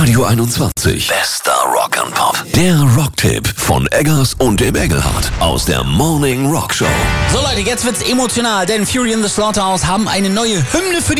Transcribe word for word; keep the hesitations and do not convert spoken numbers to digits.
Radio einundzwanzig. Bester Rock'n'Pop. Der Rocktipp von Eggers und dem Engelhardt aus der Morning Rock Show. So Leute, jetzt wird's emotional, denn Fury in the Slaughterhouse haben eine neue Hymne für die